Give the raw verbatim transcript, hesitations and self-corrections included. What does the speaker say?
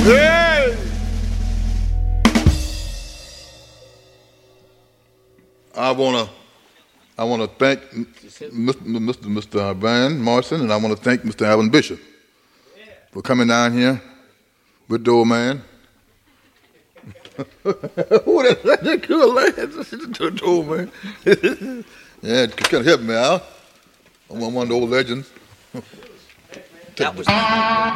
Hey! I wanna, I wanna thank Mister Mister Van Morrison, and I wanna thank Mister Alvin Bishop for coming down here with the old man. Who that? That good lad, the old man. Yeah, kind of help me out. I'm one of the old legends. That was